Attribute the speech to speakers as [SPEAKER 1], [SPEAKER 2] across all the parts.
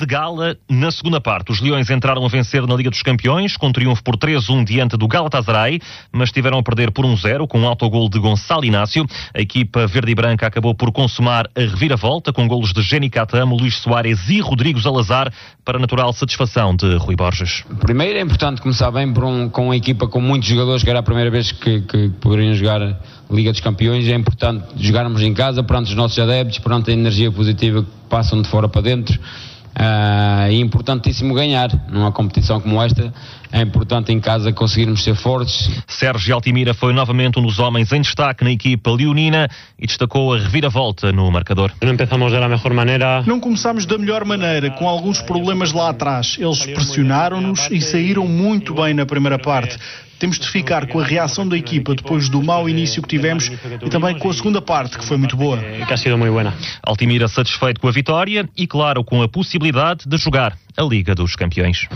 [SPEAKER 1] de gala na segunda parte. Os Leões entraram a vencer na Liga dos Campeões, com triunfo por 3-1 diante do Galatasaray, mas tiveram a perder por 1-0, com um autogol de Gonçalo Inácio. A equipa verde e branca acabou por consumar a reviravolta, com golos de Jenny Catamo, Luís Soares e Rodrigo Salazar, para a natural satisfação de Rui Borges.
[SPEAKER 2] Primeiro é importante começar bem com uma equipa com muitos jogadores, que era a primeira vez que poderiam jogar a Liga dos Campeões. É importante jogarmos em casa, perante os nossos adeptos, perante a energia positiva que passam de fora para dentro. É importantíssimo ganhar numa competição como esta. É importante em casa conseguirmos ser fortes.
[SPEAKER 1] Sérgio Altimira foi novamente um dos homens em destaque na equipa leonina e destacou a reviravolta no marcador.
[SPEAKER 3] Não começámos da melhor maneira, com alguns problemas lá atrás. Eles pressionaram-nos e saíram muito bem na primeira parte. Temos de ficar com a reação da equipa depois do mau início que tivemos e também com a segunda parte, que foi muito boa.
[SPEAKER 1] Altimira satisfeito com a vitória e, claro, com a possibilidade de jogar a Liga dos Campeões.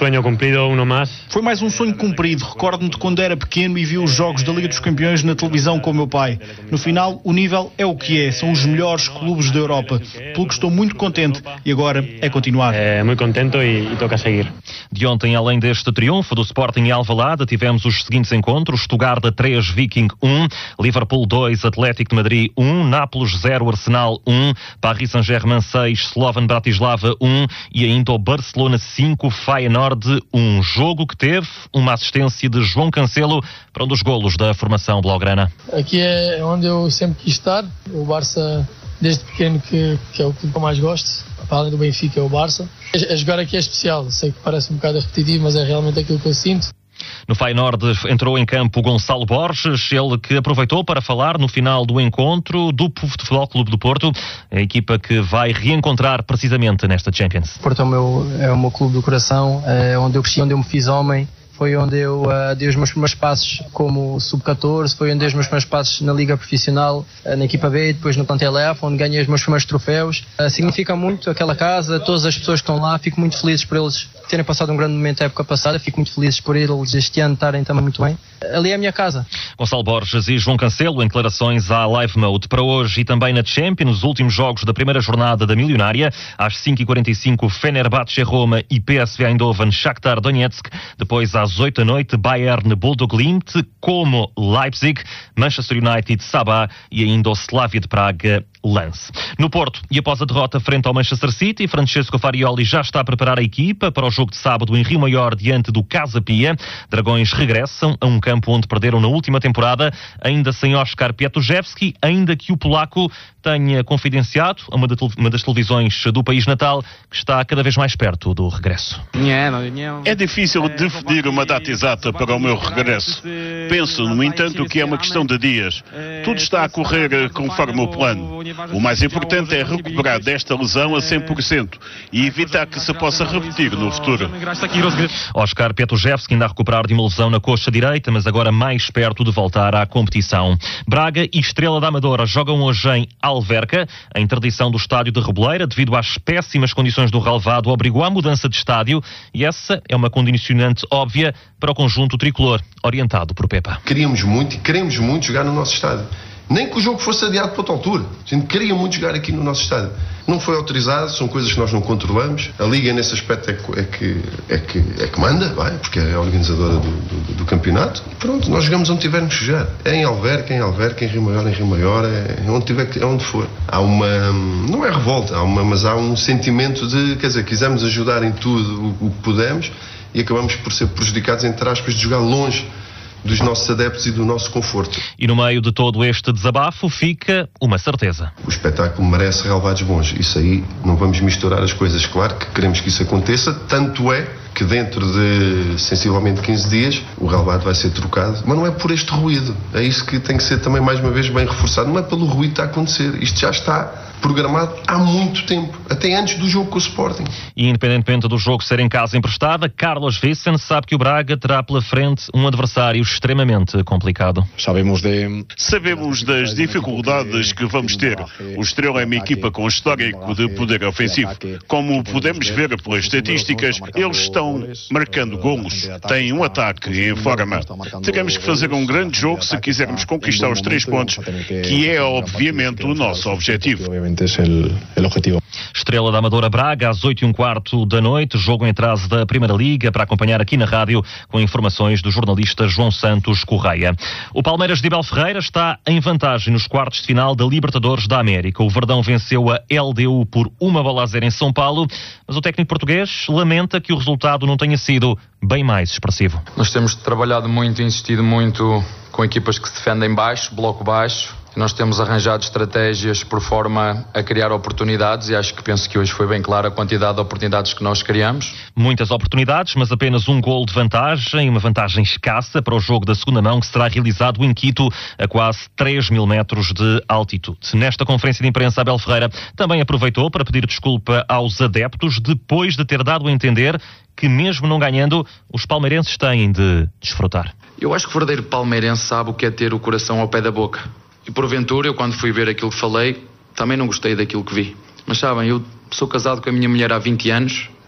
[SPEAKER 3] Foi mais um sonho cumprido. Recordo-me de quando era pequeno e vi os jogos da Liga dos Campeões na televisão com o meu pai. No final, o nível é o que é. São os melhores clubes da Europa. Pelo que estou muito contente e agora é continuar.
[SPEAKER 4] Muito contente e toca seguir.
[SPEAKER 1] De ontem, além deste triunfo do Sporting em Alvalade, tivemos os seguintes encontros: Stuttgart 3, Viking 1, Liverpool 2, Atlético de Madrid 1, Nápoles 0, Arsenal 1, Paris Saint-Germain 6, Slovan Bratislava 1 e ainda o Barcelona 5, Feyenoord 1. Jogo que teve uma assistência de João Cancelo para um dos golos da formação blaugrana.
[SPEAKER 5] Aqui é onde eu sempre quis estar. O Barça, desde pequeno, que é o clube que eu mais gosto. Para além do Benfica, é o Barça. A jogar aqui é especial. Sei que parece um bocado repetitivo, mas é realmente aquilo que eu sinto.
[SPEAKER 1] No Feyenoord entrou em campo Gonçalo Borges, ele que aproveitou para falar no final do encontro do Futebol Clube do Porto, a equipa que vai reencontrar precisamente nesta Champions.
[SPEAKER 6] Porto é o meu clube do coração, é onde eu cresci, onde eu me fiz homem. Foi onde eu dei os meus primeiros passos como sub-14, foi onde dei os meus primeiros passos na Liga Profissional, na equipa B, depois no plantel F, onde ganhei os meus primeiros troféus. Significa muito aquela casa, todas as pessoas que estão lá, fico muito feliz por eles terem passado um grande momento a época passada, fico muito feliz por eles este ano estarem também muito bem. Ali é a minha casa.
[SPEAKER 1] Gonçalo Borges e João Cancelo em declarações à Live Mode. Para hoje e também na Champions, os últimos jogos da primeira jornada da Milionária, às 5h45 Fenerbahçe Roma e PSV Eindhoven Shakhtar Donetsk, depois às 8 da noite Bayern Bodo/Glimt, Como Leipzig, Manchester United Sabah e ainda o Slavia de Praga Lance. No Porto, e após a derrota frente ao Manchester City, Francesco Farioli já está a preparar a equipa para o jogo de sábado em Rio Maior diante do Casa Pia. Dragões regressam a um campo onde perderam na última temporada, ainda sem Oskar Piatusewski, ainda que o polaco tenha confidenciado a uma das televisões do país natal que está cada vez mais perto do regresso.
[SPEAKER 7] É difícil definir uma data exata para o meu regresso. Penso, no entanto, que é uma questão de dias. Tudo está a correr conforme o plano. O mais importante é recuperar desta lesão a 100% e evitar que se possa repetir no futuro.
[SPEAKER 1] Oskar Piatusewski ainda a recuperar de uma lesão na coxa direita, mas agora mais perto de voltar à competição. Braga e Estrela da Amadora jogam hoje em Alverca. A interdição do estádio de Reboleira, devido às péssimas condições do relvado, obrigou à mudança de estádio e essa é uma condicionante óbvia para o conjunto tricolor, orientado por Pepa.
[SPEAKER 8] Queríamos muito e queremos muito jogar no nosso estádio. Nem que o jogo fosse adiado para outra altura. A gente queria muito jogar aqui no nosso estádio. Não foi autorizado, são coisas que nós não controlamos. A Liga, nesse aspecto, é que manda, vai, porque é a organizadora do campeonato. E pronto, nós jogamos onde tivermos que jogar. É em Alverca, em Rio Maior, é onde tiver, é onde for. Há uma, não é revolta, mas há um sentimento de, quer dizer, quisemos ajudar em tudo o que pudemos e acabamos por ser prejudicados, entre aspas, de jogar longe dos nossos adeptos e do nosso conforto.
[SPEAKER 1] E no meio de todo este desabafo fica uma certeza.
[SPEAKER 8] O espetáculo merece relevados bons. Isso aí, não vamos misturar as coisas. Claro que queremos que isso aconteça, tanto é que dentro de sensivelmente 15 dias o relevado vai ser trocado, mas não é por este ruído. É isso que tem que ser também mais uma vez bem reforçado. Não é pelo ruído que está a acontecer. Isto já está programado há muito tempo, até antes do jogo com o Sporting. E
[SPEAKER 1] independentemente do jogo ser em casa emprestada, Carlos Vicente sabe que o Braga terá pela frente um adversário extremamente complicado.
[SPEAKER 7] Sabemos das dificuldades que vamos ter. O Estrela é uma equipa com histórico de poder ofensivo. Como podemos ver pelas estatísticas, eles estão estão marcando golos, têm um ataque em forma. Teremos que fazer um grande jogo se quisermos conquistar os 3 pontos, que é obviamente o nosso objetivo.
[SPEAKER 1] Estrela da Amadora Braga, às 8h15 da noite, jogo em atraso da Primeira Liga, para acompanhar aqui na rádio, com informações do jornalista João Santos Correia. O Palmeiras de Abel Ferreira está em vantagem nos quartos de final da Libertadores da América. O Verdão venceu a LDU por 1-0 em São Paulo, mas o técnico português lamenta que o resultado não tenha sido bem mais expressivo.
[SPEAKER 9] Nós temos trabalhado muito e insistido muito com equipas que se defendem baixo, bloco baixo. Nós temos arranjado estratégias por forma a criar oportunidades e penso que hoje foi bem clara a quantidade de oportunidades que nós criamos.
[SPEAKER 1] Muitas oportunidades, mas apenas um gol de vantagem, uma vantagem escassa para o jogo da segunda mão que será realizado em Quito, a quase 3.000 metros de altitude. Nesta conferência de imprensa, Abel Ferreira também aproveitou para pedir desculpa aos adeptos depois de ter dado a entender que mesmo não ganhando, os palmeirenses têm de desfrutar.
[SPEAKER 9] Eu acho que o verdadeiro palmeirense sabe o que é ter o coração ao pé da boca. E porventura, eu quando fui ver aquilo que falei, também não gostei daquilo que vi. Mas sabem, eu sou casado com a minha mulher há 20 anos